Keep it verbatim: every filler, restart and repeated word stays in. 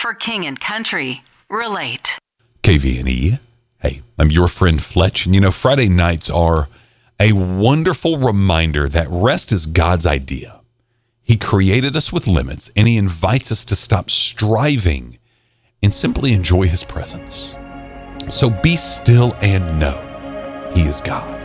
For King and Country, relate. K V N E. Hey, I'm your friend Fletch, and you know, Friday nights are a wonderful reminder that rest is God's idea. He created us with limits, and he invites us to stop striving and simply enjoy his presence. So be still and know he is God.